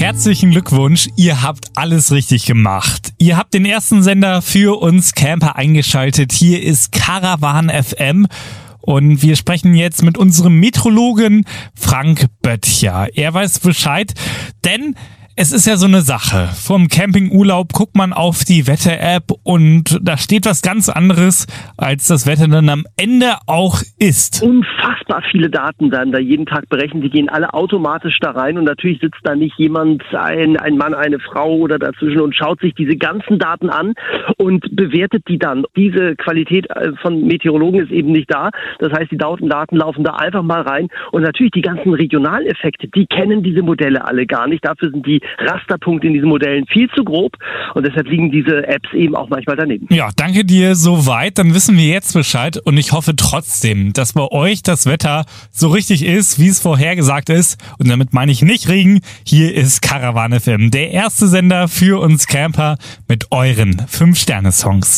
Herzlichen Glückwunsch, ihr habt alles richtig gemacht. Ihr habt den ersten Sender für uns Camper eingeschaltet. Hier ist Caravan FM. Und wir sprechen jetzt mit unserem Meteorologen Frank Böttcher. Er weiß Bescheid, denn es ist ja so eine Sache. Vom Campingurlaub guckt man auf die Wetter-App und da steht was ganz anderes, als das Wetter dann am Ende auch ist. Unfassbar viele Daten werden da jeden Tag berechnet. Die gehen alle automatisch da rein und natürlich sitzt da nicht jemand, ein Mann, eine Frau oder dazwischen und schaut sich diese ganzen Daten an und bewertet die dann. Diese Qualität von Meteorologen ist eben nicht da. Das heißt, die Daten laufen da einfach mal rein und natürlich die ganzen Regionaleffekte, die kennen diese Modelle alle gar nicht. Dafür sind die Rasterpunkte in diesen Modellen viel zu grob und deshalb liegen diese Apps eben auch manchmal daneben. Ja, danke dir soweit. Dann wissen wir jetzt Bescheid und ich hoffe trotzdem, dass bei euch das Wetter so richtig ist, wie es vorhergesagt ist. Und damit meine ich nicht Regen. Hier ist Caravan FM, der erste Sender für uns Camper mit euren 5-Sterne-Songs.